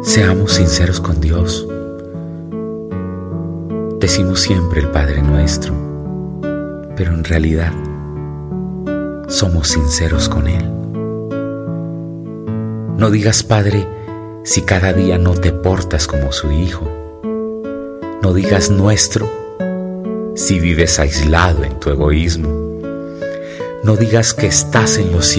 Seamos sinceros con Dios. Decimos siempre el Padre Nuestro, pero en realidad somos sinceros con Él. No digas Padre si cada día no te portas como su hijo. No digas nuestro si vives aislado en tu egoísmo. No digas que estás en los cielos